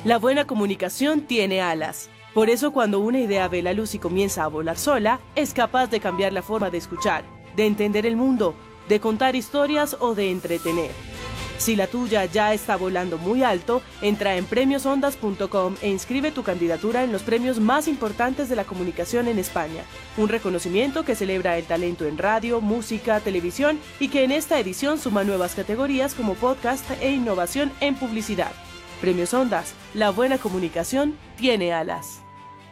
La buena comunicación tiene alas. Por eso cuando una idea ve la luz y comienza a volar sola, es capaz de cambiar la forma de escuchar, de entender el mundo, de contar historias o de entretener. Si la tuya ya está volando muy alto, entra en premiosondas.com e inscribe tu candidatura en los premios más importantes de la comunicación en España. Un reconocimiento que celebra el talento en radio, música, televisión y que en esta edición suma nuevas categorías como podcast e innovación en publicidad. Premios Ondas, la buena comunicación tiene alas.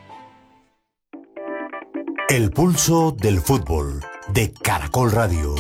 El pulso del fútbol de Caracol Radio.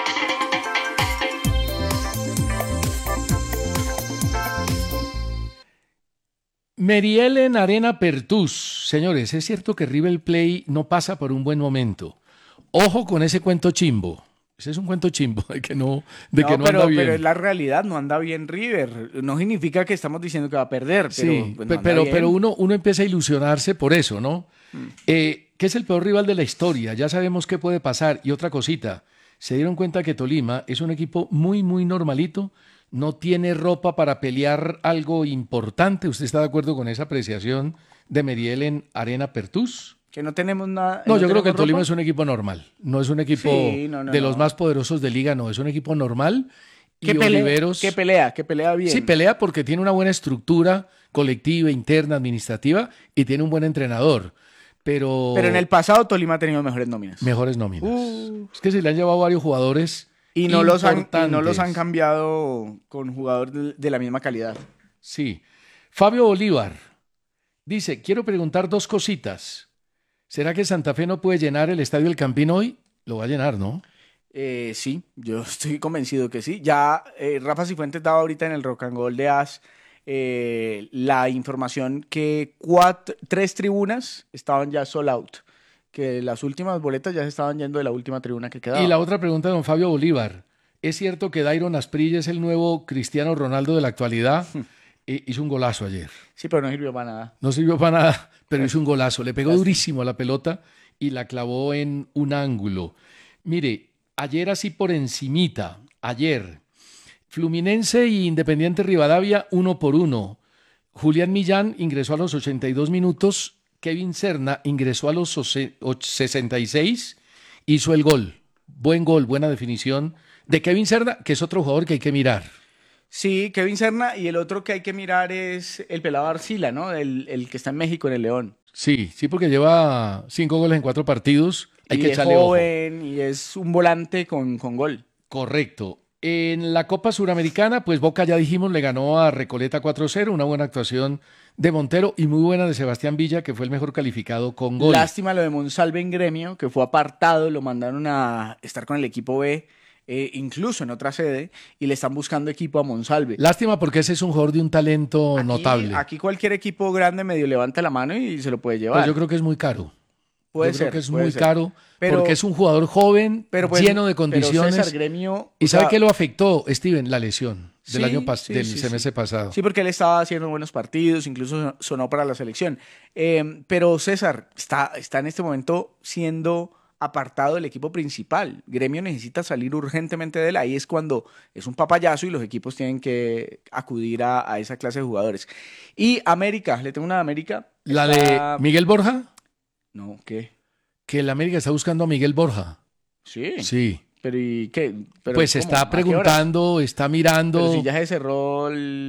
Mary Ellen Arena Pertús. Señores, es cierto que River Plate no pasa por un buen momento. Ojo con ese cuento chimbo. Ese es un cuento chimbo de que no anda bien. Pero es la realidad, no anda bien River. No significa que estamos diciendo que va a perder. Sí, pues no pero uno empieza a ilusionarse por eso, ¿no? Que es el peor rival de la historia. Ya sabemos qué puede pasar. Y otra cosita, se dieron cuenta que Tolima es un equipo muy, muy normalito. No tiene ropa para pelear algo importante. ¿Usted está de acuerdo con esa apreciación de Mary Ellen Arena Pertús? Que no tenemos nada. No, yo creo que el Tolima es un equipo normal. No es un equipo de los más poderosos de liga, no. Es un equipo normal. Que pelea bien. Sí, pelea porque tiene una buena estructura colectiva, interna, administrativa y tiene un buen entrenador. Pero en el pasado Tolima ha tenido mejores nóminas. Mejores nóminas. Es que se le han llevado varios jugadores y no los han cambiado con jugadores de la misma calidad. Sí. Fabio Bolívar dice, quiero preguntar dos cositas. ¿Será que Santa Fe no puede llenar el Estadio El Campín hoy? Lo va a llenar, ¿no? Sí, yo estoy convencido que sí. Ya Rafa Cifuentes daba ahorita en el Rock and Roll de AS la información que 3 tribunas estaban ya sold out. Que las últimas boletas ya se estaban yendo de la última tribuna que quedaba. Y la otra pregunta de don Fabio Bolívar. ¿Es cierto que Dairon Asprilla es el nuevo Cristiano Ronaldo de la actualidad? Hizo un golazo ayer. Sí, pero no sirvió para nada. No sirvió para nada, pero hizo un golazo. Le pegó durísimo a la pelota y la clavó en un ángulo. Mire, ayer así por encimita, Fluminense y Independiente Rivadavia 1-1. Julián Millán ingresó a los 82 minutos. Kevin Serna ingresó a los 66, hizo el gol. Buen gol, buena definición de Kevin Serna, que es otro jugador que hay que mirar. Sí, Kevin Serna, y el otro que hay que mirar es el pelado Arcila, ¿no? El que está en México, en el León. Sí, porque lleva 5 goles en 4 partidos. Hay que echarle ojo. Y es joven y es un volante con gol. Correcto. En la Copa Suramericana, pues Boca, ya dijimos, le ganó a Recoleta 4-0, una buena actuación de Montero y muy buena de Sebastián Villa, que fue el mejor calificado con gol. Lástima lo de Monsalve en Gremio, que fue apartado, lo mandaron a estar con el equipo B, incluso en otra sede, y le están buscando equipo a Monsalve. Lástima porque ese es un jugador de un talento notable. Aquí cualquier equipo grande medio levanta la mano y se lo puede llevar. Pero yo creo que es muy caro. Creo que es muy caro porque es un jugador joven, lleno de condiciones. Pero César, Gremio, ¿Y sabe qué lo afectó, Steven? La lesión del semestre pasado. Sí, porque él estaba haciendo buenos partidos, incluso sonó para la selección. Pero César está en este momento siendo apartado del equipo principal. Gremio necesita salir urgentemente de él. Ahí es cuando es un papayazo y los equipos tienen que acudir a esa clase de jugadores. Y América, le tengo una de América. ¿La de Miguel Borja? No, ¿qué? Que el América está buscando a Miguel Borja. Sí. Sí. ¿Pero y qué? Pues ¿cómo? está preguntando, está mirando. Pero si ya se cerró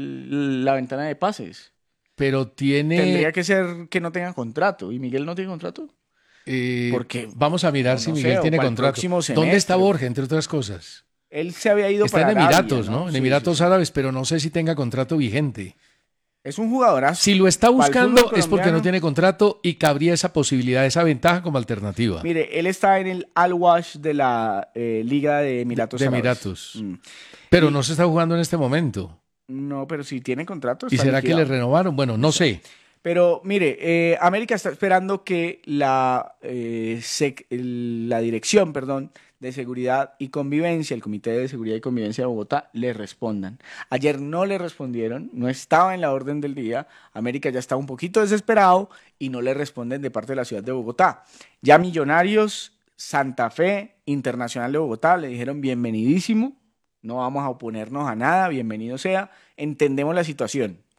la ventana de pases. Pero Tendría que ser que no tenga contrato. ¿Y Miguel no tiene contrato? Porque vamos a mirar si Miguel tiene contrato. ¿Dónde está Borja, entre otras cosas? Él se había ido para Arabia, Emiratos, ¿no? En Emiratos Árabes, pero no sé si tenga contrato vigente. Es un jugadorazo. Si lo está buscando es porque no tiene contrato y cabría esa posibilidad, esa ventaja como alternativa. Mire, él está en el Al-Wash de la Liga de Emiratos Árabes. Emiratos. Pero no se está jugando en este momento. No, pero si tiene contrato. ¿Y será que le renovaron? Bueno, no sé. Pero mire, América está esperando que la dirección, de Seguridad y Convivencia, el Comité de Seguridad y Convivencia de Bogotá, le respondan. Ayer no le respondieron, no estaba en la orden del día. América ya está un poquito desesperado y no le responden de parte de la ciudad de Bogotá. Ya Millonarios, Santa Fe, Internacional de Bogotá le dijeron bienvenidísimo, no vamos a oponernos a nada, bienvenido sea, entendemos la situación.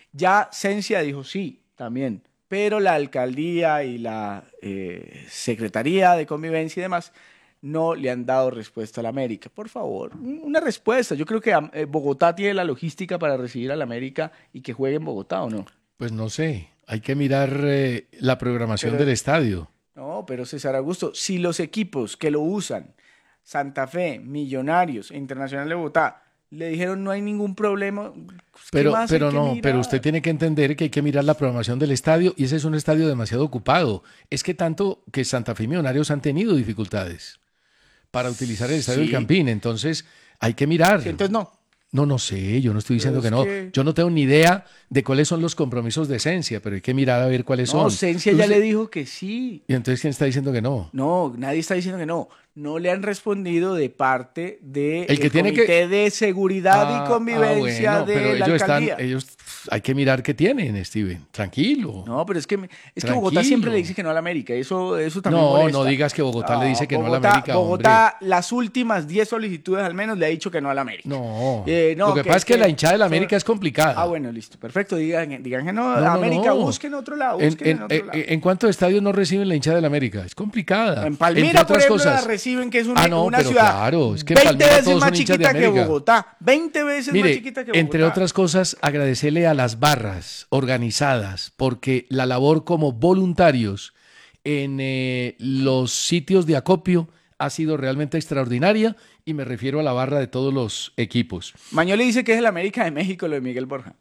Ya Cencia dijo sí, también, pero la alcaldía y la Secretaría de Convivencia y demás no le han dado respuesta a la América. Por favor, una respuesta. Yo creo que Bogotá tiene la logística para recibir a la América y que juegue en Bogotá, ¿o no? Pues no sé, hay que mirar la programación del estadio. No, pero César Augusto, si los equipos que lo usan, Santa Fe, Millonarios e Internacional de Bogotá, le dijeron no hay ningún problema. Pero usted tiene que entender que hay que mirar la programación del estadio y ese es un estadio demasiado ocupado. Es que tanto que Santa Fe y Millonarios han tenido dificultades para utilizar el estadio del Campín, entonces hay que mirar. Sí, entonces no. No sé, yo no estoy diciendo que no. Yo no tengo ni idea de cuáles son los compromisos de Cencia, pero hay que mirar a ver cuáles son. No, Cencia ya le dijo que sí. ¿Y entonces quién está diciendo que no? No, nadie está diciendo que no. No le han respondido de parte del Comité de Seguridad y Convivencia de la alcaldía. Ellos hay que mirar qué tienen, Steven. Tranquilo. No, pero es que Bogotá siempre le dice que no a la América. Eso también molesta. No digas que Bogotá le dice que no a la América, Bogotá, las últimas 10 solicitudes al menos le ha dicho que no a la América. No, lo que pasa es que la hinchada de la América es complicada. Bueno, listo, perfecto. Digan que no, América, busquen otro lado. ¿En cuántos estadios no reciben la hinchada de la América? Es complicada. En Palmira, por ejemplo, la reciben, que es una ciudad claro, es que 20 veces más chiquita que Bogotá. 20 veces más chiquita que Bogotá. Entre otras cosas, agradecerle a las barras organizadas, porque la labor como voluntarios en los sitios de acopio ha sido realmente extraordinaria y me refiero a la barra de todos los equipos. Mañoli dice que es el América de México lo de Miguel Borja.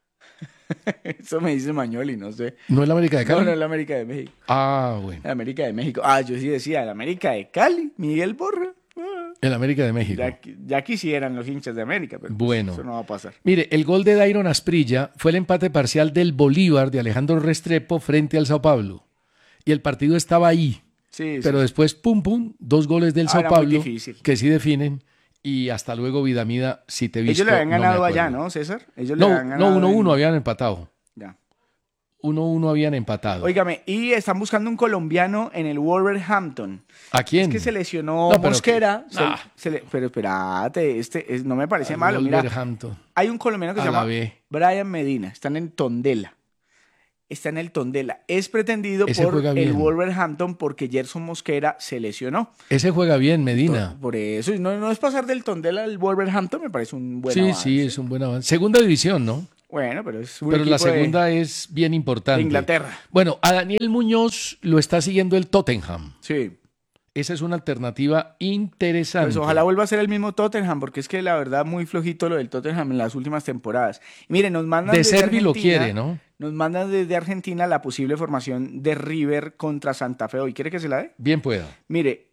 Eso me dice Mañoli, no sé. ¿No es la América de Cali? No es la América de México. Bueno. La América de México. Yo sí decía, la América de Cali, Miguel Borja. El América de México. Ya quisieran los hinchas de América, pero bueno, eso no va a pasar. Mire, el gol de Dairon Asprilla fue el empate parcial del Bolívar de Alejandro Restrepo frente al Sao Paulo. Y el partido estaba ahí. Sí, pero después, pum, 2 goles del Sao Paulo que sí definen. Y hasta luego, Vidamida, si te he visto. Ellos le habían ganado allá, ¿no, César? No, 1-1 habían empatado. Ya. 1-1 habían empatado. Óigame, y están buscando un colombiano en el Wolverhampton. ¿A quién? Es que se lesionó Mosquera. Pero espérate, no me parece malo. Mira, hay un colombiano que se llama Brian Medina. Están en Tondela. Está en el Tondela. Es pretendido por el Wolverhampton porque Gerson Mosquera se lesionó. Ese juega bien, Medina. Por eso, no es pasar del Tondela al Wolverhampton, me parece un buen avance. Sí, es un buen avance. Segunda división, ¿no? Bueno, pero es un Pero la segunda es bien importante. De Inglaterra. Bueno, a Daniel Muñoz lo está siguiendo el Tottenham. Sí. Esa es una alternativa interesante. Pues ojalá vuelva a ser el mismo Tottenham, porque es que la verdad muy flojito lo del Tottenham en las últimas temporadas. Y miren, nos mandan de Servi lo quiere, ¿no? Nos mandan desde Argentina la posible formación de River contra Santa Fe hoy. ¿Quiere que se la dé? Bien pueda. Mire,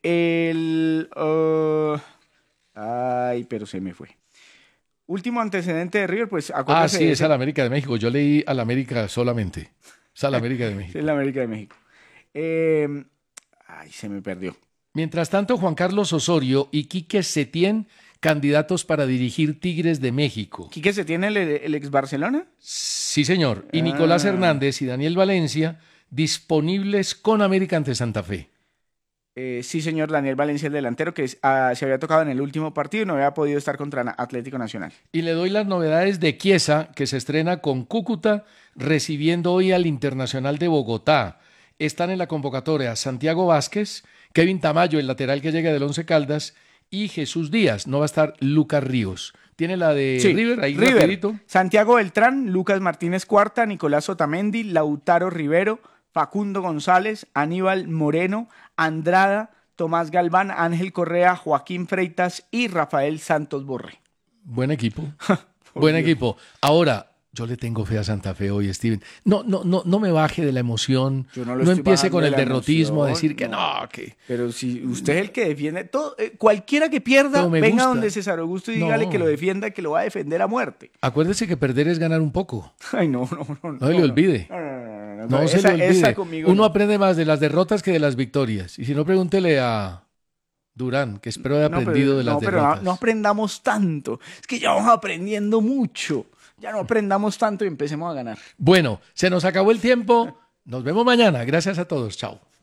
pero se me fue. Último antecedente de River, pues acuérdese. Sí, es al América de México. Yo leí al América solamente. Es al América de México. Es la América de México. Se me perdió. Mientras tanto, Juan Carlos Osorio y Quique Setién, candidatos para dirigir Tigres de México. ¿Quique Setién, el ex Barcelona? Sí, señor. Y Nicolás Hernández y Daniel Valencia, disponibles con América ante Santa Fe. Sí, señor. Daniel Valencia, el delantero, que se había tocado en el último partido y no había podido estar contra Atlético Nacional. Y le doy las novedades de Chiesa, que se estrena con Cúcuta, recibiendo hoy al Internacional de Bogotá. Están en la convocatoria Santiago Vázquez, Kevin Tamayo, el lateral que llega del Once Caldas, y Jesús Díaz. No va a estar Lucas Ríos. ¿Tiene la de River ahí rapidito? Santiago Beltrán, Lucas Martínez Cuarta, Nicolás Otamendi, Lautaro Rivero, Facundo González, Aníbal Moreno, Andrada, Tomás Galván, Ángel Correa, Joaquín Freitas y Rafael Santos Borré. Buen equipo. Buen equipo. Ahora, yo le tengo fe a Santa Fe hoy, Steven. No me baje de la emoción. No empiece con el derrotismo a decir que no. Pero si usted es el que defiende, todo, cualquiera que pierda, venga donde César Augusto y dígale que lo defienda, que lo va a defender a muerte. Acuérdese que perder es ganar un poco. Ay, no. No se le olvide. No se le olvide. Uno aprende más de las derrotas que de las victorias. Y si no, pregúntele a Durán, que espero haya aprendido de las derrotas. Pero no aprendamos tanto. Es que ya vamos aprendiendo mucho. Ya no aprendamos tanto y empecemos a ganar. Bueno, se nos acabó el tiempo. Nos vemos mañana. Gracias a todos. Chao.